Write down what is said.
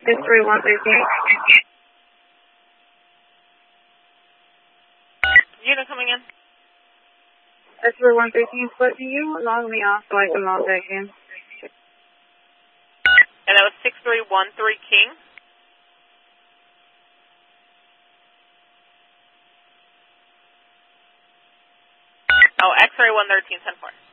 63113. Unit coming in. 63113, but do you log me off so I can log back in? And that was 6313 King. Oh, X-ray 113, 10-4.